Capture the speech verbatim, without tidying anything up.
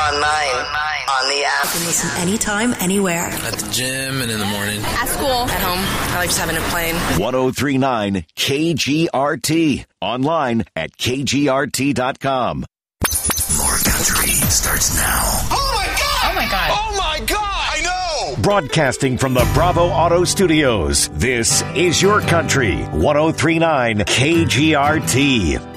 online, on the app. You can listen anytime, anywhere. At the gym and in the morning. At school. At home. I like just having a plane. ten thirty-nine K G R T. Online at K G R T dot com. More Country starts now. Oh my God! Oh my God. Oh my God! I know! Broadcasting from the Bravo Auto Studios, this is your country. ten thirty-nine K G R T.